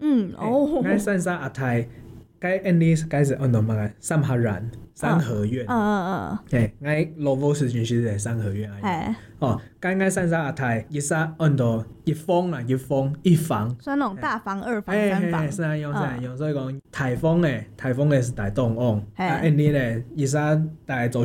我三沙阿泰该案例该是按照嘛个三合院三合院我 logo 时阵是在三合院该三沙阿泰一沙按照一房啦一房算那种大房二房三房是这样所以讲台风的是大东岸案例咧一沙大概做